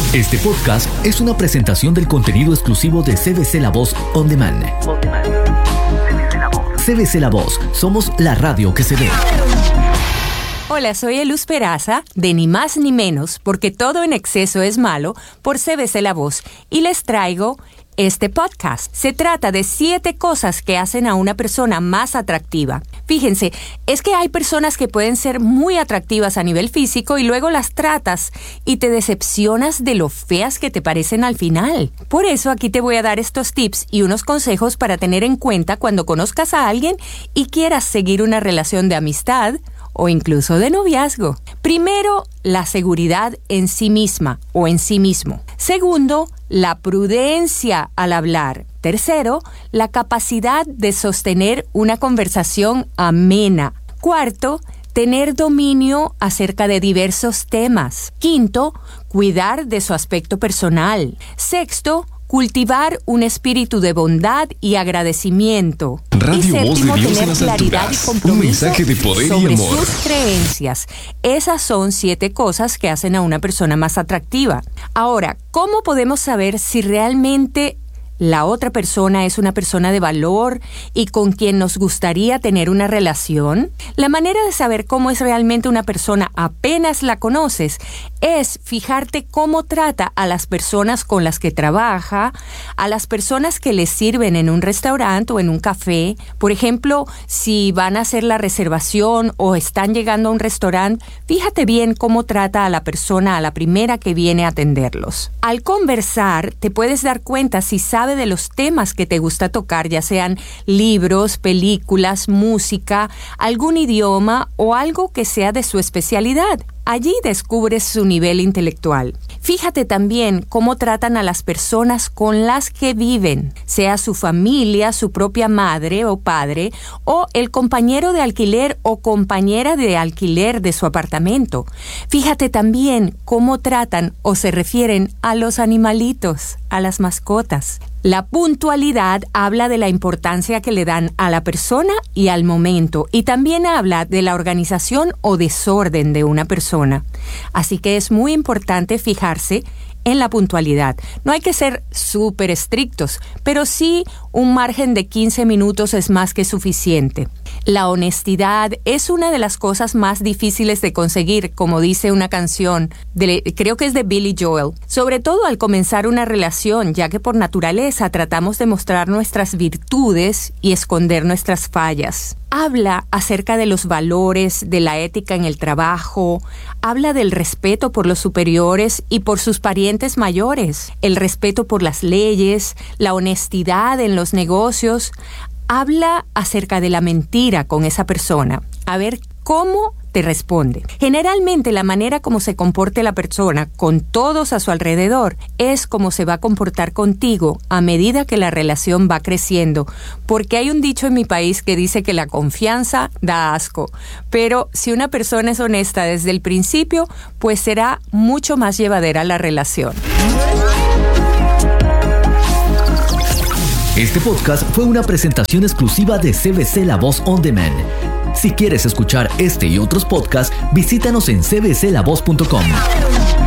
Este podcast es una presentación del contenido exclusivo de CBC La Voz On Demand. CBC La Voz, somos la radio que se ve. Hola, soy Eluz Peraza, de Ni Más Ni Menos, porque todo en exceso es malo, por CBC La Voz, y les traigo este podcast. Se trata de 7 cosas que hacen a una persona más atractiva. Fíjense, es que hay personas que pueden ser muy atractivas a nivel físico y luego las tratas y te decepcionas de lo feas que te parecen al final. Por eso aquí te voy a dar estos tips y unos consejos para tener en cuenta cuando conozcas a alguien y quieras seguir una relación de amistad o incluso de noviazgo. Primero, la seguridad en sí misma o en sí mismo. Segundo, la prudencia al hablar. Tercero, la capacidad de sostener una conversación amena. Cuarto, tener dominio acerca de diversos temas. Quinto, cuidar de su aspecto personal. Sexto, cultivar un espíritu de bondad y agradecimiento. Radio y séptimo, Voz de Dios tener en las claridad alturas. y compromiso Un mensaje de poder sobre y amor. sus creencias. Esas son 7 cosas que hacen a una persona más atractiva. Ahora, ¿cómo podemos saber si realmente la otra persona es una persona de valor y con quien nos gustaría tener una relación? La manera de saber cómo es realmente una persona apenas la conoces es fijarte cómo trata a las personas con las que trabaja, a las personas que les sirven en un restaurante o en un café. Por ejemplo, si van a hacer la reservación o están llegando a un restaurante, fíjate bien cómo trata a la persona a la primera que viene a atenderlos. Al conversar, te puedes dar cuenta si sabe de los temas que te gusta tocar, ya sean libros, películas, música, algún idioma o algo que sea de su especialidad. Allí descubres su nivel intelectual. Fíjate también cómo tratan a las personas con las que viven, sea su familia, su propia madre o padre, o el compañero de alquiler o compañera de alquiler de su apartamento. Fíjate también cómo tratan o se refieren a los animalitos, a las mascotas. La puntualidad habla de la importancia que le dan a la persona y al momento, y también habla de la organización o desorden de una persona. Así que es muy importante fijarse en la puntualidad. No hay que ser súper estrictos, pero sí un margen de 15 minutos es más que suficiente. La honestidad es una de las cosas más difíciles de conseguir, como dice una canción, creo que es de Billy Joel. Sobre todo al comenzar una relación, ya que por naturaleza tratamos de mostrar nuestras virtudes y esconder nuestras fallas. Habla acerca de los valores, de la ética en el trabajo, habla del respeto por los superiores y por sus parientes mayores, el respeto por las leyes, la honestidad en los negocios. Habla acerca de la mentira con esa persona. A ver cómo te responde. Generalmente la manera como se comporte la persona con todos a su alrededor es como se va a comportar contigo a medida que la relación va creciendo. Porque hay un dicho en mi país que dice que la confianza da asco. Pero si una persona es honesta desde el principio, pues será mucho más llevadera la relación. Este podcast fue una presentación exclusiva de CBC La Voz On Demand. Si quieres escuchar este y otros podcasts, visítanos en cbclavoz.com.